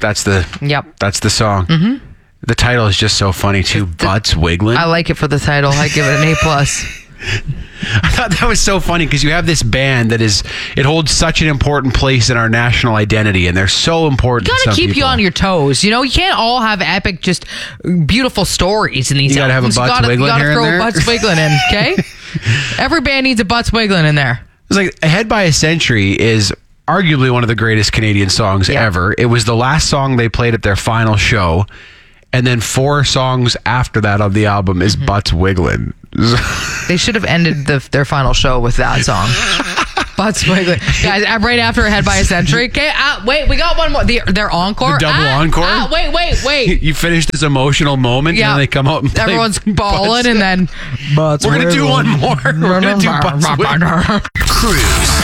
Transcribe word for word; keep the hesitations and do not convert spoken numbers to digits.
That's the Yep. That's the song. Mm-hmm. The title is just so funny too. The, Butts Wiggling. I like it for the title. I give it an A plus. I thought that was so funny because you have this band that is, it holds such an important place in our national identity, and they're so important. Gotta to some keep people. you on your toes. You know, you can't all have epic, just beautiful stories in these. You gotta albums. have a Butts you gotta, Wiggling you gotta here and throw there. a Butts Wiggling in, okay? Every band needs a Butts Wiggling in there. It's like Ahead by a Century is arguably one of the greatest Canadian songs Yeah. ever. It was the last song they played at their final show, and then four songs after that on the album is mm-hmm. Butts Wiggling. They should have ended the, their final show with that song. Butts Wiggling. Guys, right after Ahead by a Century. Okay, uh, wait, we got one more. The, their encore. The double ah, encore? Ah, wait, wait, wait. You finish this emotional moment, Yeah. and then they come out and play Everyone's bawling, Butts. and then Butts We're going to do one more. We're going to do Butts Wiggling. Cruise.